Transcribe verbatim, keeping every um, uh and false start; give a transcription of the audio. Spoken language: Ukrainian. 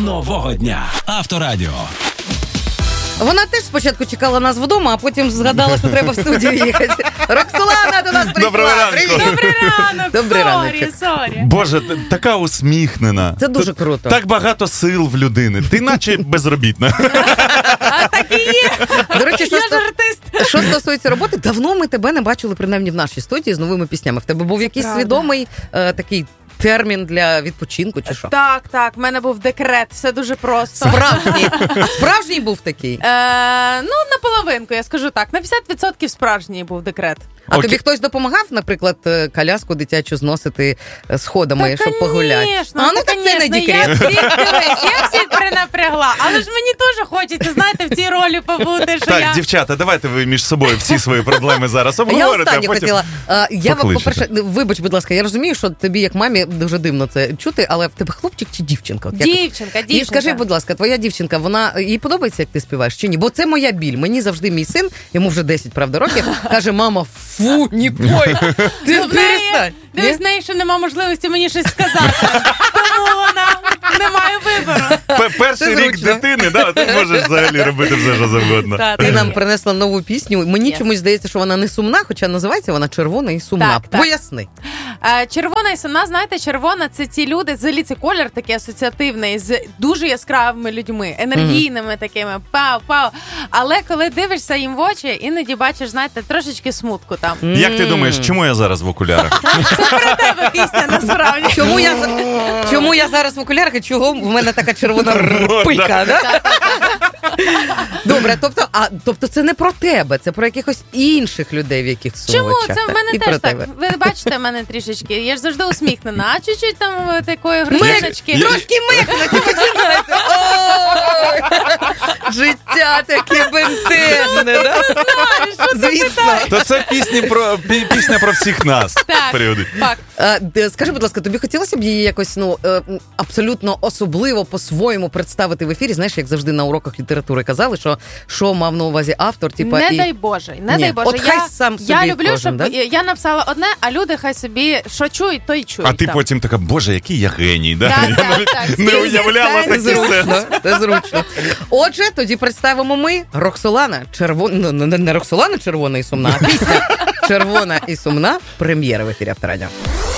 нового дня. Авторадіо. Вона теж спочатку чекала нас вдома, а потім згадала, що треба в студію їхати. Роксолана до нас прийшла. Доброго ранку. Привіт. Добрий ранок, Добрий сорі, раночок. сорі. Боже, т- така усміхнена. Це дуже Т- круто. Так багато сил в людини. Ти наче безробітна. А так і є. До речі, що, Я ж сто- артист. що стосується роботи, давно ми тебе не бачили, принаймні в нашій студії з новими піснями. В тебе був якийсь правда. свідомий е, такий термін для відпочинку чи що? Так, так, в мене був декрет, все дуже просто. Справжній. Справжній був такий. Е, ну, наполовинку, я скажу так. На п'ятдесят відсотків справжній був декрет. А Окей. тобі хтось допомагав, наприклад, е, коляску дитячу зносити е, сходами, щоб погуляти? Конечно, А, ну та, так це не конечно, декрет. Я всіх, дивись, я всіх перенапрягла. Але ж мені теж хочеться, знаєте, в цій ролі побути, що Так, я... дівчата, давайте ви між собою всі свої проблеми зараз Я обговорите, а останнє потім... хотіла. А, я, покличете. по-перше, вибач, будь ласка, я розумію, що тобі, як мамі, дуже дивно це чути, але в тебе хлопчик чи дівчинка? От як- Дівчинка, І дівчинка. скажи, будь ласка, твоя дівчинка, вона їй подобається, як ти співаєш, чи ні? Бо це моя біль. Мені завжди мій син, йому вже десять, правда, років, каже: мама, фу, ні пой, ти Ну, в неї, перестань. дивись, в неї ще нема можливості мені щось сказати. Тому вона не має вибору. П- Перший Це рік зручно. дитини, да, ти можеш взагалі робити все, що завгодно. Та, Ти та, нам ні. принесла нову пісню. Мені Yes. чомусь здається, що вона не сумна, хоча називається вона «Червона і сумна». Так, так. Поясни. Е, Червона і сумна, знаєте, червона – це ті люди, взагалі це колір такий асоціативний, з дуже яскравими людьми, енергійними такими, пау-пау. Але коли дивишся їм в очі, іноді бачиш, знаєте, трошечки смутку там. Як ти думаєш, чому я зараз в окулярах? Це про тебе пісня, насправді. Чому я, за- чому я зараз в окулярах і чого в мене така червона пика, да? Добре, тобто, а, тобто це не про тебе, це про якихось інших людей, в яких сумочах. Чому? Це в так? мене І теж про так. тебе. Ви бачите мене трішечки, я ж завжди усміхнена, а чуть-чуть там е, такої грудиночки. Трошки михнуть і починається. Ой! Життя таке бентежне, да? Знаєш, що це Звісно. То це пісні про, пі- пісня про всіх нас. так? Періоди. Факт. А, де- скажи, будь ласка, тобі хотілося б її якось ну е, м, абсолютно особливо по-своєму представити в ефірі? Знаєш, як завжди на уроках літератури казали, що що мав на увазі автор, типа Не і... дай Боже, не Ні. дай Боже. От хай я, сам я собі люблю, кожен, щоб да? я написала одне, а люди хай собі що чують, то й чують. А ти там. потім така, боже, який я геній. Да? Так, Я так, навіть так. не Це уявляла Це такий сенс. зручно, це зручно. Отже, тоді представимо ми Роксолана, червона, ну, не, не Роксолана червона і сумна, а пісня червона і сумна, прем'єра в ефірі Авторадіо.